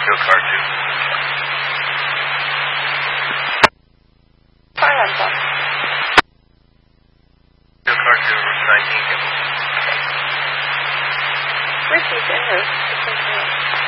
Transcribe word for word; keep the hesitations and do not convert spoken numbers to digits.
Your car two. Parlanta. Your car two, nineteen. Received en route to Cincinnati.